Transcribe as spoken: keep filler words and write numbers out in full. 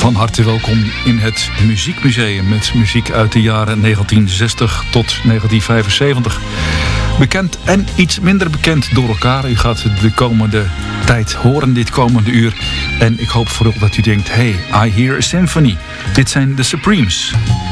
Van harte welkom in het Muziekmuseum met muziek uit de jaren negentien zestig tot negentien vijfenzeventig. Bekend en iets minder bekend door elkaar. U gaat de komende tijd horen, dit komende uur. En ik hoop vooral dat u denkt, hey, I hear a symphony. Dit zijn de Supremes.